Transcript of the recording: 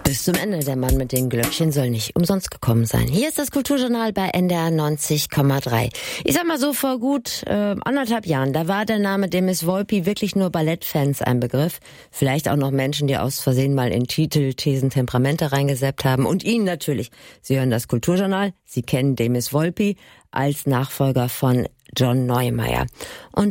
Bis zum Ende. Der Mann mit den Glöckchen soll nicht umsonst gekommen sein. Hier ist das Kulturjournal bei NDR 90,3. Ich sag mal so, vor gut 1,5 Jahren, da war der Name Demis Volpi wirklich nur Ballettfans ein Begriff. Vielleicht auch noch Menschen, die aus Versehen mal in Titel, Thesen, Temperamente reingesäppt haben. Und Ihnen natürlich. Sie hören das Kulturjournal. Sie kennen Demis Volpi als Nachfolger von John Neumeier. Und